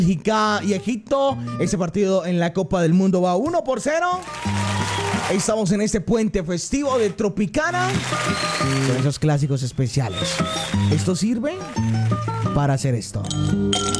Bélgica y Egipto. Ese partido en la Copa del Mundo va 1-0. Estamos en este puente festivo de Tropicana con esos clásicos especiales. Esto sirve para hacer esto.